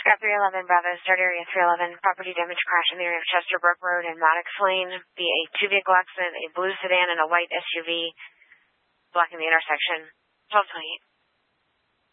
Scott 311, Bravo, start area 311. Property damage crash in the area of Chesterbrook Road and Maddox Lane. Be a two-vehicle accident, a blue sedan and a white SUV blocking the intersection. 1228.